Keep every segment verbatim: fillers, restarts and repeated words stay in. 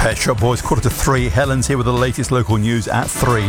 Pet Shop Boys, quarter to three. Helen's here with the latest local news at three.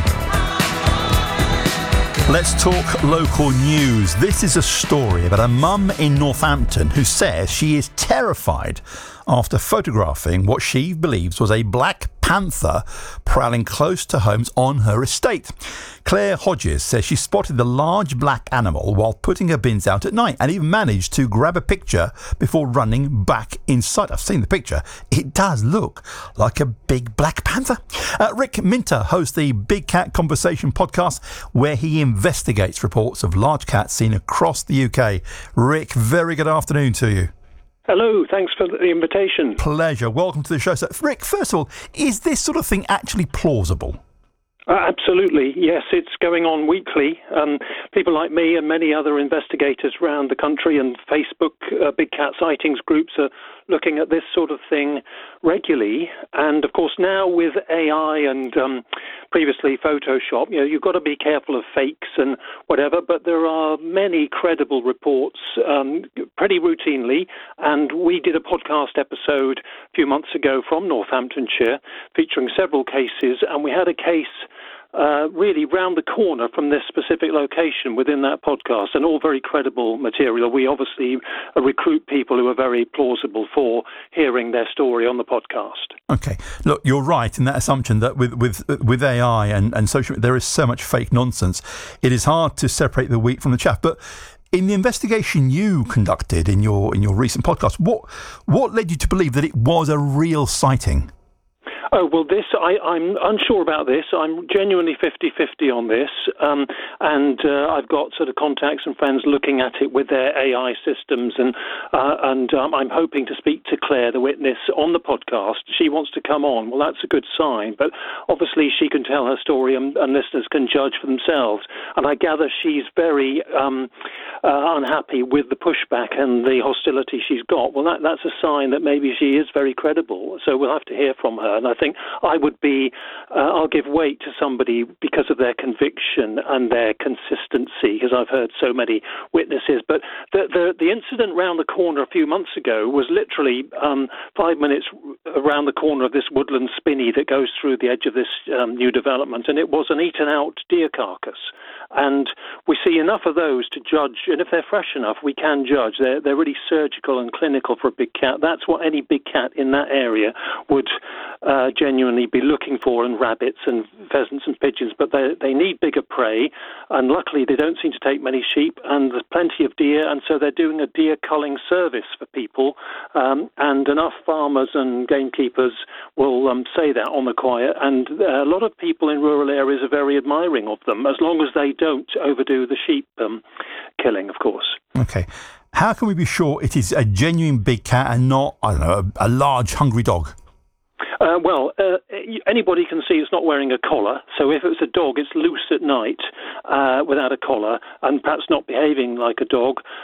Let's talk local news. This is a story about a mum in Northampton who says she is terrified after photographing what she believes was a black panther prowling close to homes on her estate. Claire Hodges says she spotted the large black animal while putting her bins out at night and even managed to grab a picture before running back inside. I've seen the picture. It does look like a big black panther. Uh, Rick Minter hosts the Big Cat Conversation podcast where he investigates reports of large cats seen across the U K. Rick, very good afternoon to you. Hello, thanks for the invitation. Pleasure. Welcome to the show. So, Rick, first of all, is this sort of thing actually plausible? Uh, absolutely, yes. It's going on weekly. Um, people like me and many other investigators around the country and Facebook uh, big cat sightings groups are looking at this sort of thing regularly. And of course, now with A I and um, previously Photoshop, you know, you've got to be careful of fakes and whatever. But there are many credible reports um, pretty routinely. And we did a podcast episode a few months ago from Northamptonshire featuring several cases. And we had a case Uh, really round the corner from this specific location within that podcast, and all very credible material. We obviously uh, recruit people who are very plausible for hearing their story on the podcast. Okay. Look, you're right in that assumption that with with with A I and, and social media, there is so much fake nonsense. It is hard to separate the wheat from the chaff. But in the investigation you conducted in your in your recent podcast, what what led you to believe that it was a real sighting? Oh, well, this, I, I'm unsure about this. I'm genuinely fifty-fifty on this. Um, and uh, I've got sort of contacts and friends looking at it with their A I systems. And uh, and um, I'm hoping to speak to Claire, the witness, on the podcast. She wants to come on. Well, that's a good sign. But obviously she can tell her story and, and listeners can judge for themselves. And I gather she's very um, uh, unhappy with the pushback and the hostility she's got. Well, that, that's a sign that maybe she is very credible. So we'll have to hear from her. And I think I would be, uh, I'll give weight to somebody because of their conviction and their consistency, because I've heard so many witnesses. But the the, the incident round the corner a few months ago was literally um, five minutes around the corner of this woodland spinney that goes through the edge of this um, new development, and it was an eaten-out deer carcass. And we see enough of those to judge, and if they're fresh enough, we can judge. They're, they're really surgical and clinical for a big cat. That's what any big cat in that area would uh, genuinely be looking for, and rabbits and pheasants and pigeons. But they, they need bigger prey, and luckily they don't seem to take many sheep, and there's plenty of deer, and so they're doing a deer culling service for people, um, and enough farmers and gamekeepers will um, say that on the quiet, and a lot of people in rural areas are very admiring of them, as long as they don't overdo the sheep um, killing, of course. Okay. How can we be sure it is a genuine big cat and not, I don't know, a, a large hungry dog? Uh, well, uh, anybody can see it's not wearing a collar. So if it's a dog, it's loose at night uh, without a collar and perhaps not behaving like a dog.